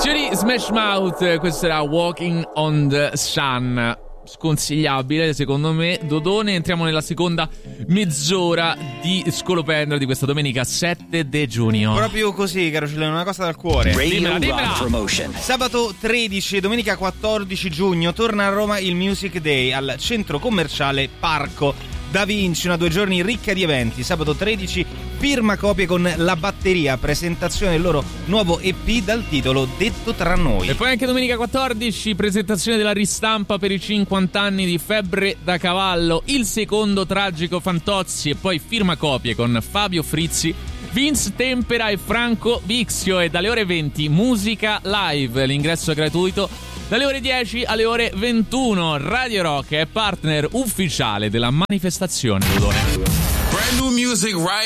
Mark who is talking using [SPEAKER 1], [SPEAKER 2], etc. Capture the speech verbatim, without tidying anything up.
[SPEAKER 1] Smash Mouth, questo era Walking on the Sun, sconsigliabile secondo me. Dodone, entriamo nella seconda mezz'ora di Scolopendra di questa domenica sette di giugno.
[SPEAKER 2] Proprio così, caro Cileno, una cosa dal cuore.
[SPEAKER 1] Dimmela, dimmela.
[SPEAKER 2] Sabato tredici e domenica quattordici giugno torna a Roma il Music Day al centro commerciale Parco Da Vinci, una due giorni ricca di eventi. Sabato tredici, firma copie con La Batteria, presentazione del loro nuovo E P dal titolo Detto tra noi.
[SPEAKER 1] E poi anche domenica quattordici, presentazione della ristampa per i cinquanta anni di Febbre da Cavallo, il secondo tragico Fantozzi, e poi firma copie con Fabio Frizzi, Vince Tempera e Franco Vixio. E dalle ore venti musica live, l'ingresso è gratuito dalle ore dieci alle ore ventuno. Radio Rock è partner ufficiale della manifestazione. Brand new music right